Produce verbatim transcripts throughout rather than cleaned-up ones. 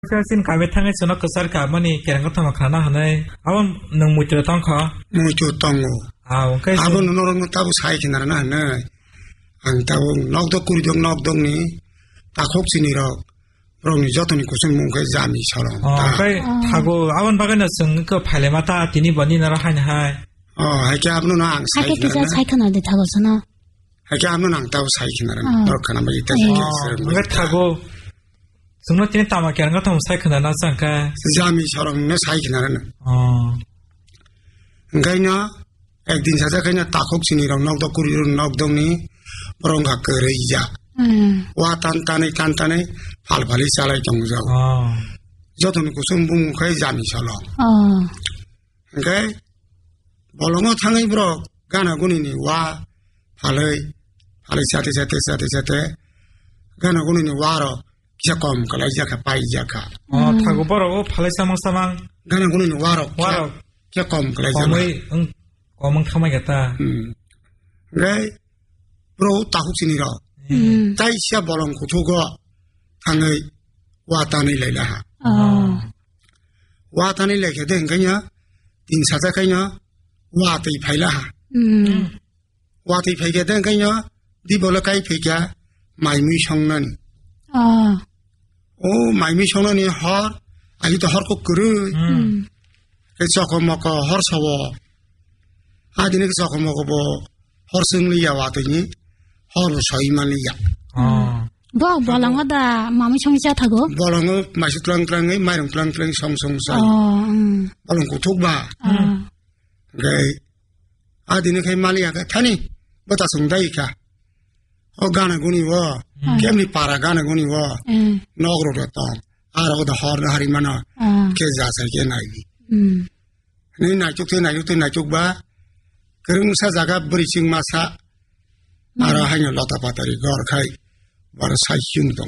sin ka betang e sono kasar ka mani kerang ka thama khana hanai awam nang muitra tong kha mucho tongo aw kai abon norong tabu sai kinara na na ang tabu nok do kuri dong nok dong ni ta khok sini ro rong ni jotoni kusun mung kai jami chalo ta kai thago awan bagana sung ko phale mata tini bani na ra han hai 어 하게 앞는 안 사게 기자 사이크나 데 타고서나 하게 앞는 안 타고 사이키나는 그렇게나 뭐 이때 그 타고 sungno tini tama kerang ka thama saikna na sangka jami chorong ne saikina는 어 ngaina ekdin saja kanya takhok sini rong nok do kuri rong nok dong ni rong ka kere ja wa tan tan tan tan phal phali salai jong ja 어 jotoni kusum bung kai jami chalo 어 ngai bolongo thangai bro gana gunini wa phalai phalai sate sate sate sate gana gunini waro jakom kala jaka pai jaka 어 타고 버라고 phale samang samang gana gunini waro waro jakom kala jaka komai 응 komang thama gata 음 ngai bro tahuk sini ro tai sia bolong ko thogo thangai wa tani leila ha 어 wa tani leke den kanya tin sa ja kanya wa tai phaila ha 음 wa tai phaike den kanya di bola kai phika mai mi songnan 어 오 마이미 성난이 헐 아기도 헐고 그르 음 그 저거 먹고 헐서워 아디네 그 저거 먹고 뭐 헐승리야 와더니 헐 서이만리야 어 뭐 뭐랑하다 마음이 청자 타고 벌렁어 맛이 뚜랑뚜랑이 마이랑 뚜랑뚜랑 성성사 어음 벌렁 고톡바 어 그 아디네 그 말이야 그 타니 뭐다 성다이까 어 가나 군이 와 केमनी पारा गाना गुनी वा नगरो रता आरो द हर हरि मना के जा सके नाई नि नाचुक थे नाचुक थे नाचुक बा करंग सा जागा बरिसिंग मासा आरो हायनो लता पातारि गर खाय बर साइसिं दं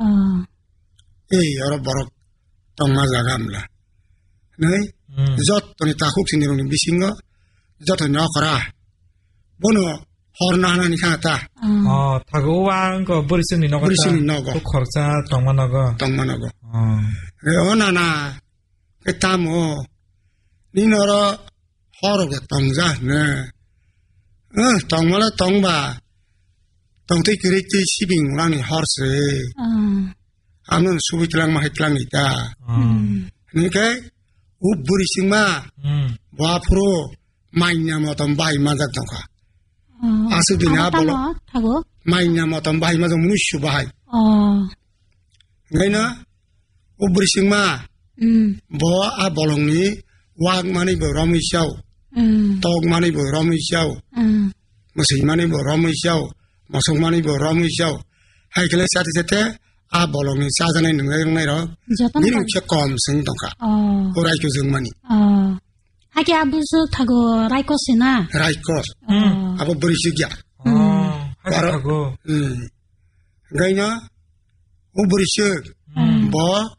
ए आरो बर तंमा जागा मला नै जत तनि ताखुक सिनि रंनि बिसिंग जत न करा बनो हरनाना नि खाता 어 타고 와거 버리스니 너가 버리스니 너가 또 거자 정만 너가 정만하고 어 에 어나나 그다모 니너로 허로게 동자 네어 동말아 동바 동태 그랬지 시빙랑이 허스 어 아는 수비랑 마hit랑이다 어 그러니까 우부리싱마 음 뭐 앞으로 마이냐뭐 던 바이 맞았던가 어 아스드냐 볼로 타고 마이냐뭐 던 바이 맞아 무슈 바이 어 ngaina uburisingma 음 bo a bolongni wag mani bo romi shaw 음 tog mani bo romi shaw 음 masi mani bo romi shaw masong mani bo romi shaw hai kele sate sate a bolongni sa jane ngai ngai ro 저던 ni che kom sing tongka 어 orai ko jeng mani 어 하게 아부스 타고 라이코스나 rai ko 어 abo burisigya 어 하고 타고 um ngaina uburisig bo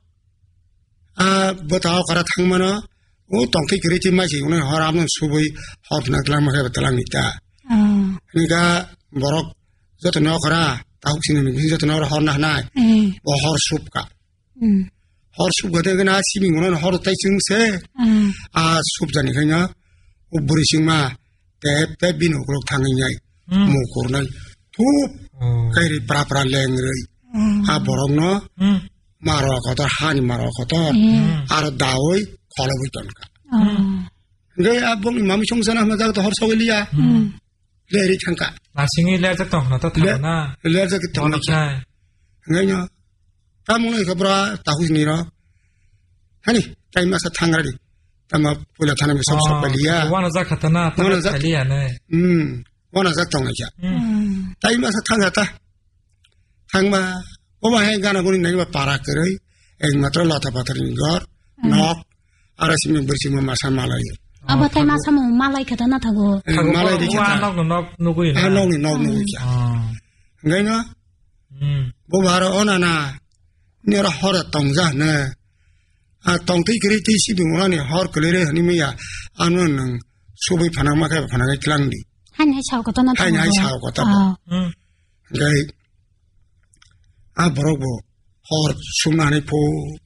a botao kara thangmana o tongki kriti maji une haram subui hotna klang ma ka talang nita 어 niga borok joto no kara tauk sini ni joto no horna na 에 bo hor sup ka 음 hor sup ga de na simi ngone hor tai sing se 어 a sup jani kanya uburising ma te te binu krok thangi nyai mu korna tu 어 kairi pra pra leng rei a borok no 음 maro ko ta hani maro ko ta ar dawoi kholo bui ton ka 어 ngai abong imam chongsana ma ja to hor sawiliya le ri thangka 나싱이 레자 똥나 또 타나 le ja ki ton 똥나 ngai nya ta mo ngai khabra ta hu ni ra hani tai ma sa thangrari ta ma pula thana me sob sob liya 와나 자 카타나 또 와나 자- 탈리아네 um wana za tong ja 음 tai ma sa thanga ta thangma o ma he gana guni nai ba para krai ek matra lata patari gor nok arasi me bursi ma sa malai 아바 타이마 사모 말라이 카다나 타고 타고 malai ri 와 cha 넉넉 누구이나 ha nok ni nok ni cha 어 ngai na 음 bo bara onana ni ra hora tong ja ne a tong ti kri ti si bi mo ni hor klere ni me ya anu nang subi phana ma ka phana ga klang di 한해 차고 떠나 타고 한해 차고 떠나. 음 ngai a borok bo hor sumnani po